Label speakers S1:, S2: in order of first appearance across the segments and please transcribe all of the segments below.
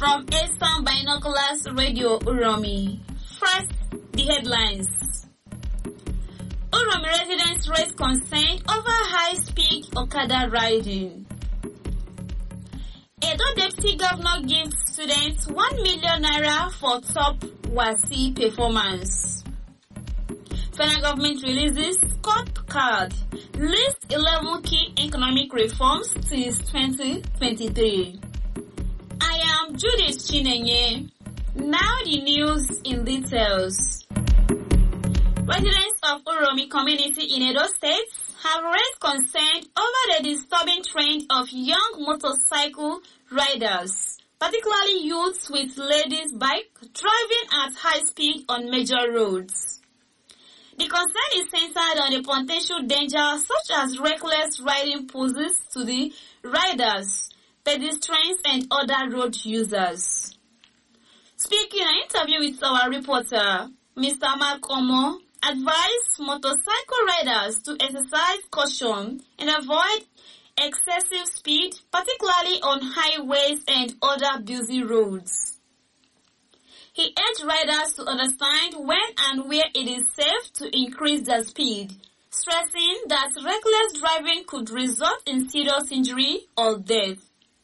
S1: From Eastern Binoculars Radio Uromi. First, the headlines. Uromi residents raise concern over high-speed Okada riding. Edo Deputy Governor gives students 1 million naira for top WASSCE performance. Federal government releases scorecard, lists 11 key economic reforms since 2023. I am Judith Chinenye. Now the news in details. Residents of Uromi community in Edo State have raised concern over the disturbing trend of young motorcycle riders, particularly youths with ladies' bike driving at high speed on major roads. The concern is centered on the potential danger such as reckless riding poses to the riders, pedestrians and other road users. Speaking in an interview with our reporter, Mr. Malcolm advised motorcycle riders to exercise caution and avoid excessive speed, particularly on highways and other busy roads. He urged riders to understand when and where it is safe to increase their speed, stressing that reckless driving could result in serious injury or death.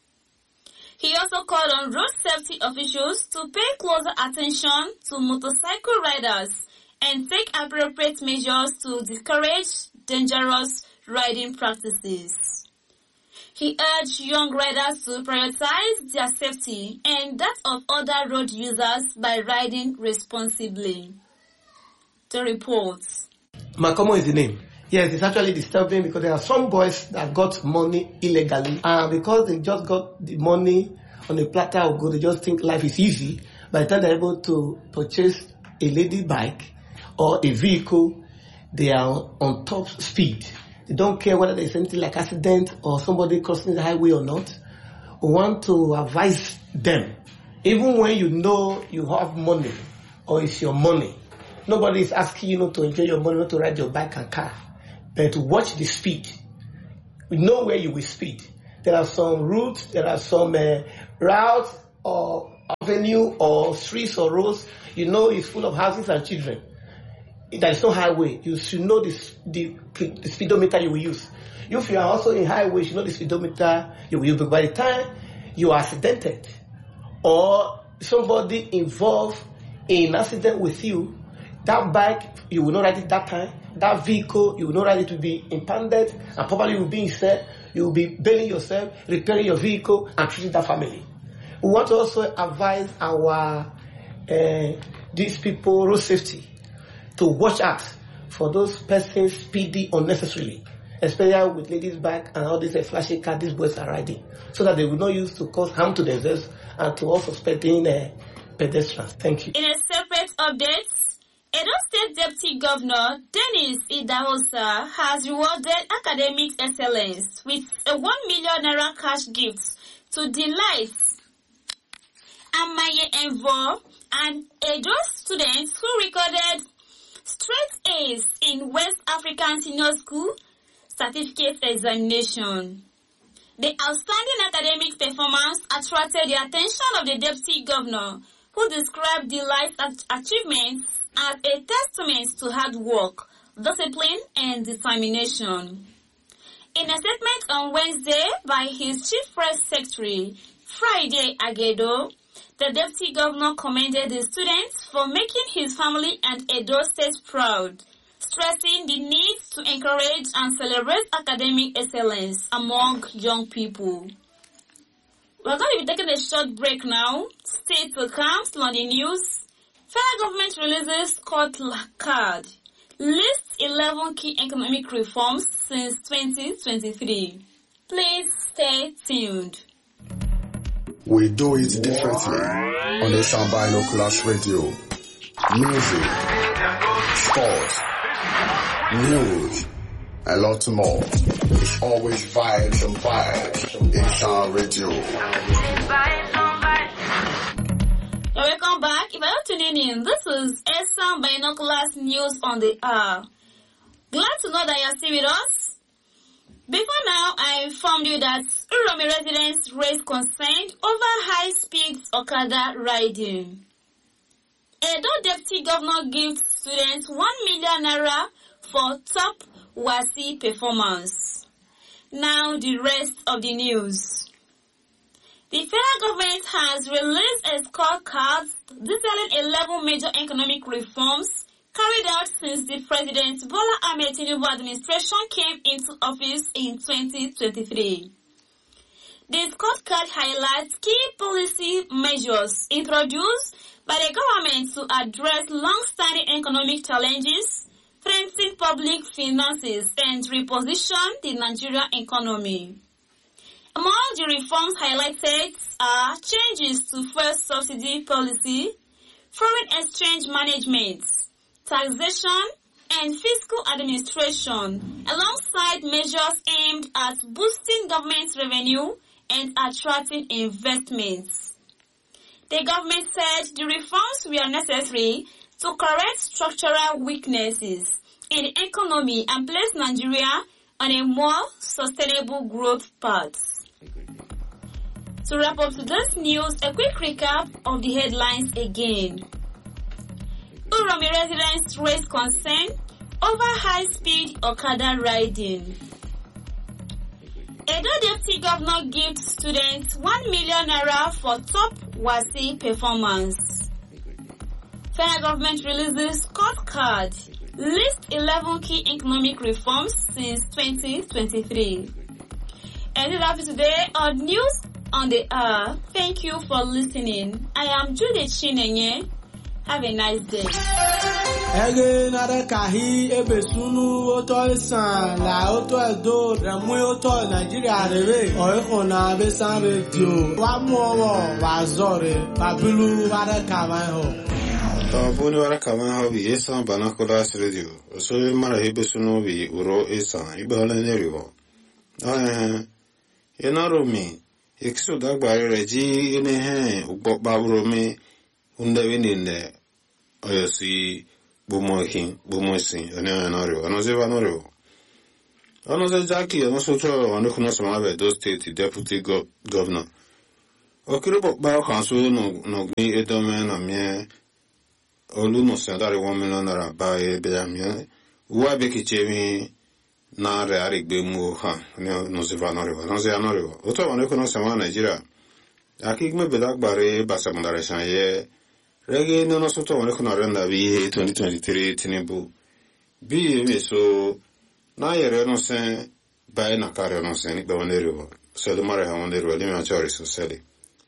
S1: He also called on road safety officials to pay closer attention to motorcycle riders and take appropriate measures to discourage dangerous riding practices. He urged young riders to prioritize their safety and that of other road users by riding responsibly. The reports.
S2: Makomo is the name. Yes, it's actually disturbing because there are some boys that got money illegally, and because they just got the money on a platter of gold, they just think life is easy. By the time they're able to purchase a lady bike or a vehicle, they are on top speed. They don't care whether there's anything like accident or somebody crossing the highway or not. We want to advise them, even when you know you have money or it's your money, nobody is asking you not to enjoy your money, not to ride your bike and car, but to watch the speed. We know where you will speed. There are some routes, there are some routes or avenue or streets or roads, you know it's full of houses and children. There is no highway. You should know the speedometer you will use. If you are also in highway, you should know the speedometer you will use. But by the time you are accidented or somebody involved in an accident with you, that bike, you will not ride it that time. That vehicle, you will not ride it to be impounded and probably will be instead. You will be bailing yourself, repairing your vehicle and treating that family. We want to also advise our these people, road safety, to watch out for those persons speeding unnecessarily, especially with ladies' bike and all these flashy cars these boys are riding, so that they will not use to cause harm to themselves and to all suspecting pedestrians. Thank you.
S1: In a separate update, Edo State Deputy Governor Dennis Idahosa has rewarded academic excellence with a 1 million naira cash gift to Delight Amaye Envo and Edo students who recorded straight A's in West African Senior School certificate examination. The outstanding academic performance attracted the attention of the Deputy Governor, who described Delight's achievements as a testament to hard work, discipline, and determination. In a statement on Wednesday by his Chief Press Secretary, Friday Agedo, the Deputy Governor commended the students for making his family and Edo State proud, stressing the need to encourage and celebrate academic excellence among young people. We're going to be taking a short break now. Stay to come, on the news. Federal government releases scorecard, lists 11 key economic reforms since 2023. Please stay tuned.
S3: We do it differently on the Eastern Binoculars Radio. Music, sports, news, a lot more. It's always vibes and vibes. Eastern Radio.
S1: Welcome back. If you're tuning in, this is Eastern Binoculars News on the Hour. Glad to know that you're still with us. Before now, I informed you that Uromi residents raised concern over high-speed Okada riding. Edo Deputy Governor gives students 1 million naira for top WASSCE performance. Now the rest of the news. The federal government has released a scorecard detailing 11 major economic reforms carried out since the President Bola Ahmed Tinubu administration came into office in 2023. The scorecard highlights key policy measures introduced by the government to address long-standing economic challenges, strengthen public finances, and reposition the Nigerian economy. Among the reforms highlighted are changes to fuel subsidy policy, foreign exchange management, taxation, and fiscal administration, alongside measures aimed at boosting government revenue and attracting investments. The government said the reforms were necessary to correct structural weaknesses in the economy and place Nigeria on a more sustainable growth path. To wrap up today's news, a quick recap of the headlines again. Uromi residents raised concern over high-speed Okada riding. Edo Deputy Governor gives students 1 million naira for top WASSCE performance. Federal government releases scorecard, list 11 key economic reforms since 2023. And that's it today on News on the Hour. Thank you for listening. I am Judith Chinenye. Have a nice day.
S4: Ege nare kahi ebesunu oto isan la oto edo remu oto Nigeria rebe oikona besan radio wa muowo wa zore babilu ware kawan ho.
S5: Buni wara kaman hobi esan banakolas radio. So mara hebesunu bi uro esan ibala neriwo. Yenaro mi ekso dagbare reji ene he ugbo baburo mi unde ne oyosi bumoisin ene noriwo. Anoze noriwo. Anoze jaki anosocho anokuno samabe do state deputy governor. Okiribo ba kansu no gbi edome na mie olu no sendari 1 million naira ba e bejamie uwa be kichemi na reari gbe mu ha no se va noriwo oto wane kono sama Nigeria akigme bedagbare basamandare sanye rege no soto wane kono renda bi 2023 Tinubu bi meso na yere no sen ba na kare no sen gbe noriwo so le mare ha noriwo le mi achori so sele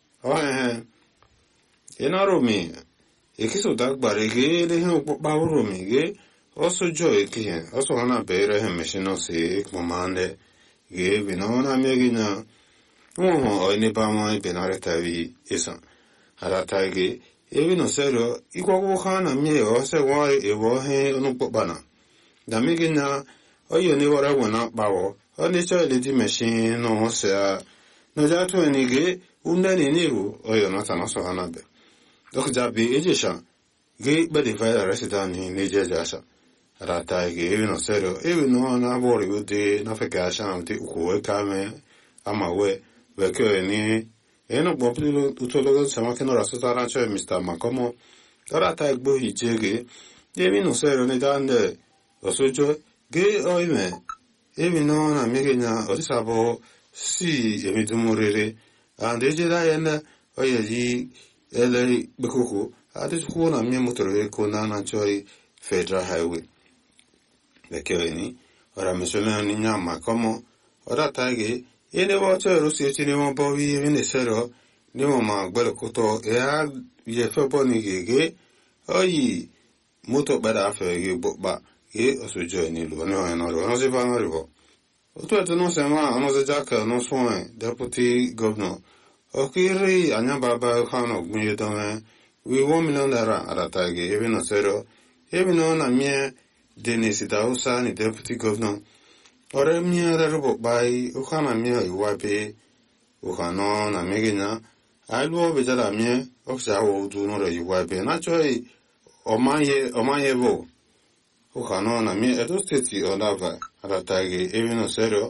S5: enaro mi ekiso dagbare ge le hen bawuro mi ge oso jo ekihen oso hana bere hen machine se komande ge binona megina o ene ba mo benare tavi esa ara tage evino sero ikwago hana mi o se wa ewo he onu bana da megina oyo ne wora wona bawo oni cho le di machine no se no ja to ni ge unani niru oyo no tanaso hana be donc jabi ejesha ge bade fa resident ni nejeja rata ge no sero no na bori ude na feka sha mti ko kame amawe weke ni eno bopilo utolo sama ke no rasuta rancho Mr. Makomo rata gbo hijege no sero ne dande osojo ge oime no na migenya orisabo si emidumurere ande jeda yana oyeji ele bekuku ati kuna mie motore kuna na choi federal highway bekeni ora mesona ni nyama como ora tage ene wacho rusi chini mo bowi ene sero ni mo ma gbele kuto ya ye fepo ni gege oyi moto bada afe ge bokba ge osojo ni lo no se va no rivo oto to no se ma ono se jaka no so deputy governor okiri anya baba khano gmi dome we 1 million naira aratage even no zero even no na mie Denis Dausa ni deputy governor ore mie rebo bai o khana mie iwabe o khano na megina alwo bejala mie o ksawo du no re iwabe na choi omaye bo o khano na mie edo state o lava aratage even no zero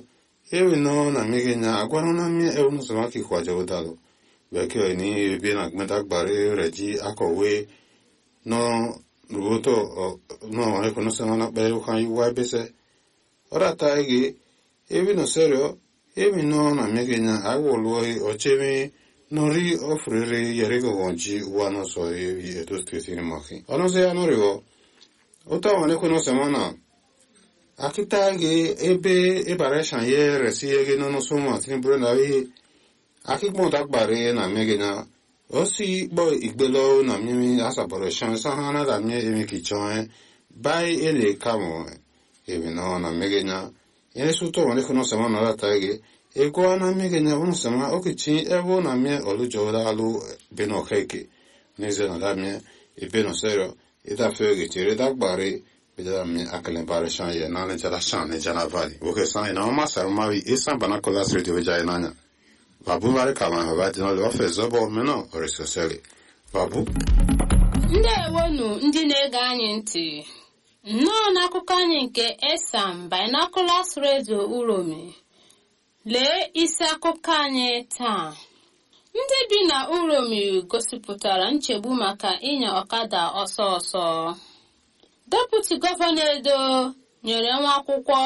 S5: ewi no na mege nya agwano na mi e unu sama ki kwa jawdalo beke ni bi na gmeta gbare reji akowe no rugoto no e kono sama na be kan yuwa bese ora ta ege ewi no serio ewi no na mege nya agwolo ochemi nori ofrere yerego gonji wano so e to stesini maki ono se anorigo ota wane kono sama na akita ge ebe ebare shanye resi ege no so ma tin bro na wi akikmo dagbare na mege na osi bo igbelo na mi asaboro shan sa hana da mi emi kichon bai ele kamo ebi no na mege na ene suto wane kono sama na ta ege ego na mege na won sama okichi ewo na mi olujo da alu beno keke neze na da mi ebe no sero ida fege tire dagbare bida mi akalen bare shanye na le jara shane jana vali oke san na ma sar ma wi isan banakola street we jay nanya babu bare kama ba di no le ofezo bo me no orisosele babu
S1: ndewonu ndị na-ege anyị ntị nnọọ n'akụkọ anyị nke Esam Binoculars Radio Uromi. Lee isi akụkọ anyị taa. Ndị bi na Uromi gosipụtara nchegbu maka ịnya ọkada ọsọ ọsọ. Deputy Gọvanọ Edo nyere nwa akwụkwọ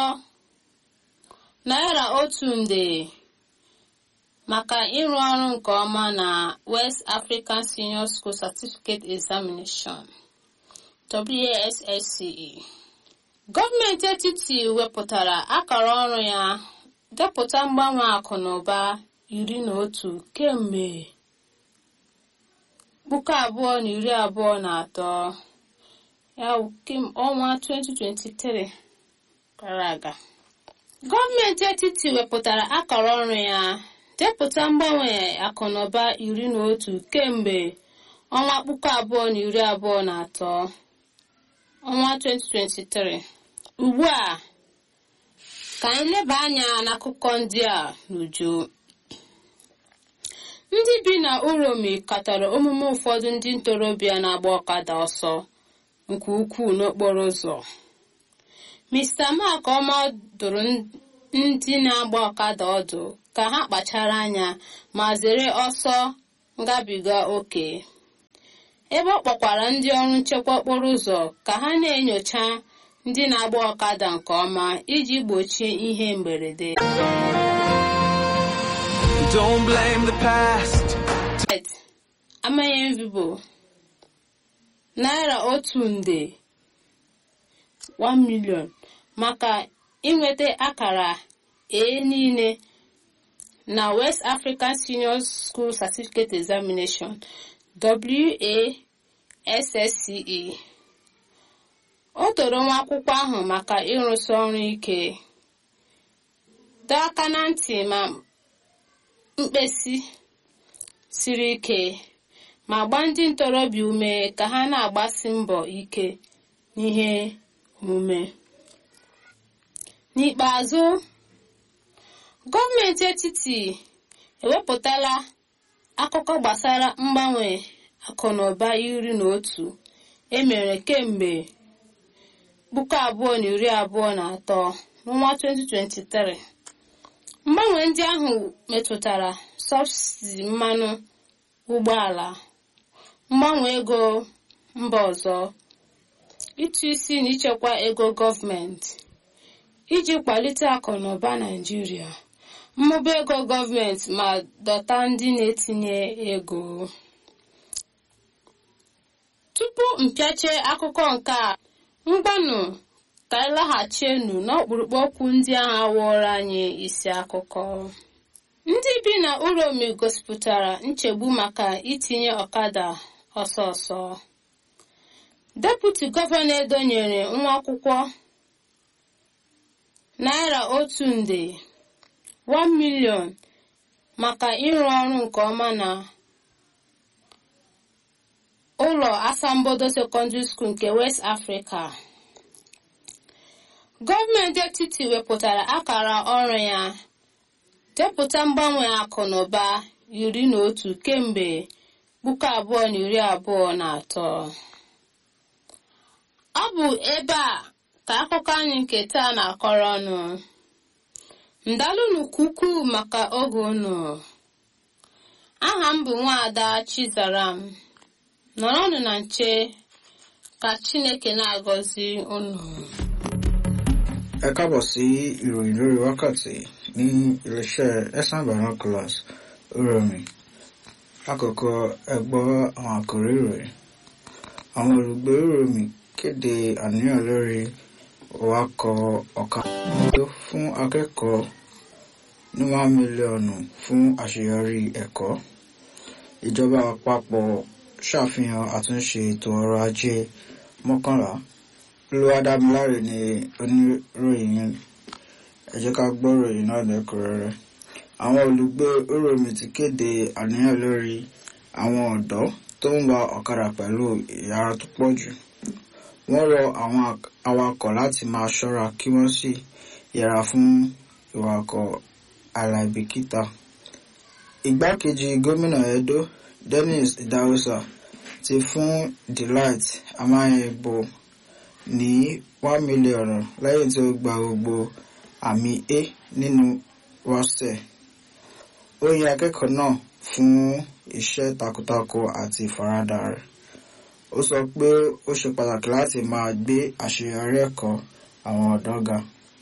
S1: naira 1,000,000 maka ịrụ ọrụ nke ọma na West African Senior School Certificate Examination WASSCE. Gọọmenti etiti wepụtara akara ọrụ ya depụta mgbanwe akụ na ụba 11 kemgbe 2023 ya ọnwa 2023 gara aga. Gọọmenti etiti wepụtara akara ọrụ ya depụta mgbanwe akụ na ụba 11 kemgbe ọnwa 2023 ọnwa 2023. Ugbu a ka anyị leba anya n'akụkọ ndị a n'uju. Ndị bi na Uromi katọrọ omume ụfọdụ ndị ntorobịa na-agba ọkada ọsọ nke ukwuu n'okporo ụzọ. Mr. Mark Ọma dụrụ ndị na-agba ọkada ọdụ ka ha kpachara anya ma zere ọsọ ngabiga oke. Ebe ọ kpọkwara ndị ọrụ nchekwa okporo ụzọ ka ha na-enyocha ndị na-agba ọkada nke ọma iji gbochie ihe mberede.
S6: Don't blame the past.
S1: Amanye Mvibo naira 1,000,000 1 million maka inweta akara A niile na West African Senior School Certificate Examination WASSCE. O toro nwa akwụkwọ ahụ maka ịrụsi ọrụ ike, dọọ aka na ntị ma mkpesi siri ike, ma gbaa ndị ntorobịa ume ka ha na-agbasi mbọ ike n'ihe omume. N'ikpeazụ, gọọmenti etiti ewepụtala akụkọ gbasara mgbanwe akụnụba 11 emere kemgbe 2023 n'ọnwa 2023. Mgbanwe ndị ahụ metụtara sọbsidi mmanụ ụgbọala, mgbanwe ego mba ọzọ, ịtụ isi n'ichekwa ego gọọmenti iji kwalite akụnụba Naịjirịa, mmụba ego gọọmenti ma dọta ndị na-etinye ego. Tupu mpịache akụkọ nke a, mgbanụ ka anyị laghachienu n'ọkpụrụkpụ okwu ndị ahụ awụọrọ anyị isi akụkọ. Ndị bi na Uromi gosipụtara nchegbu maka itinye ọkada ọsọ ọsọ. Deputy Gọvanọ Edo nyere nwa akwụkwọ naira 1,000,000 1 million maka ịrụ ọrụ nke ọma na ụlọ asambodo secondary school nke West Africa. Gọọmenti etiti wepụtara akara ọrụ ya depụta mgbanwe akụ na ụba 11 kemgbe 2023. Ọ bụ ebe a ka akụkọ anyị nke taa na-akọrọ ọnụ.
S7: Ndalụnụ kuku maka oge unu. Aha m bụ Nwaada Chizaram. Nọrọnụ na nche ka Chineke na-agọzi unu.
S8: Ẹ káàbọ̀ sí ìròyìn lórí wákàtí ní iléeṣẹ́ Ẹ̀sán Binoculars Oromi. Lákọ̀ọ́kọ́ ẹ gbọ́ àwọn àkòrí ìròyìn. Àwọn olùgbé Oromi kéde àníyàn lórí wakọ̀ ọ̀kadà fún akẹ́kọ̀ọ́ ní 1 mílíọ̀nù fún àṣeyọrí ẹ̀kọ́. Ìjọba àpapọ̀ ṣàfihàn àtúnṣe ètò ọrọ̀ ajé 11. Olúwadámiláre ni oníròyìn yẹn. Ẹ jẹ́ ká gbọ́ ìròyìn náà lẹ́kùnrẹ́rẹ́. Àwọn olùgbé Oromi ti kéde àníyàn lórí àwọn ọ̀dọ́ tó ń wa ọ̀kadà pẹ̀lú ìyára tó pọ̀ jù. Wọ́n rọ àwọn awakọ̀ láti máa ṣọ́ra kí wọ́n sì yẹra fún ìwakọ̀ aláìbìkítà. Igbákejì gómìnà Edo Dennis Idahosa ti fún Delight Amayebo ní 1 mílíọ̀nù lẹ́yìn tí ó gba gbogbo àmì A nínú WASSCE. Ó yin akẹ́kọ̀ọ́ náà fún iṣẹ́ takuntakun àti ìfaradà rẹ̀. Ó sọ pé ó ṣe pàtàkì láti máa gbé àṣeyọrí ẹ̀kọ́ àwọn ọ̀dọ́ ga.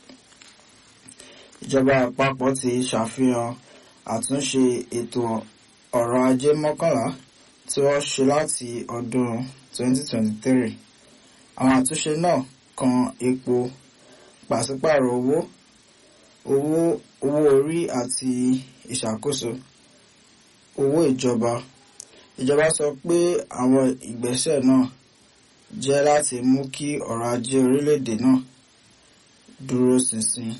S8: Ìjọba àpapọ̀ ti ṣàfihàn àtúnṣe ètò ọrọ̀ ajé 11 tí wọ́n ṣe láti ọdún 2023. Àwọn àtúnṣe náà kan epo, pàṣípààrọ̀ owó orí àti ìṣàkóso owó ìjọba. Ìjọba sọ pé àwọn ìgbésẹ̀ náà jẹ́ láti mú kí ọrọ̀ ajé orílẹ̀-èdè náà dúró ṣinṣin.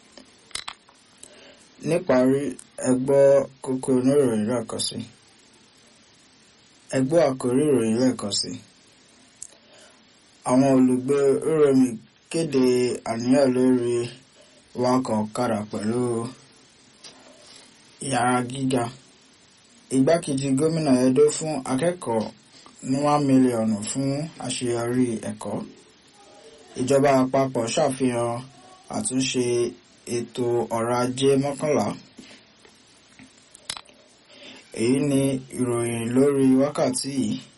S8: Níparí, ẹ gbọ́ kókó oníròyìn lẹ́ẹ̀kan sí. Ẹ gbọ́ àkórí ìròyìn lẹ́ẹ̀kan sí. Àwọn olùgbé Oromi kéde àníyàn lórí wakọ̀ ọ̀kadà pẹ̀lú ìyára gíga. Igbákejì gómìnà Edo fún akẹ́kọ̀ọ́ ní 1 mílíọ̀nù fún àṣeyọrí ẹ̀kọ́. Ìjọba àpapọ̀ ṣàfihàn àtúnṣe ètò ọrọ̀ ajé 11. Èyí ni ìròyìn lórí wákàtí yìí